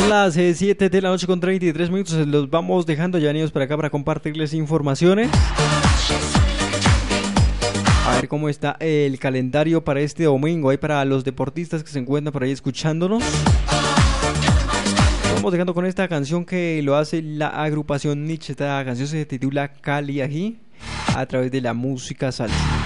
Son las 7 de la noche con 33 minutos. Los vamos dejando ya venidos para acá para compartirles informaciones. A ver cómo está el calendario para este domingo. Ahí para los deportistas que se encuentran por ahí escuchándonos. Vamos dejando con esta canción que lo hace la agrupación Nietzsche. Esta canción se titula Cali Ají, a través de la música salsa.